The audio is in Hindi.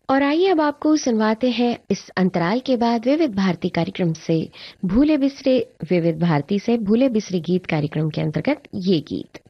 और आइए अब आपको सुनवाते हैं इस अंतराल के बाद विविध भारती कार्यक्रम से विविध भारती से भूले बिसरे गीत कार्यक्रम के अंतर्गत ये गीत।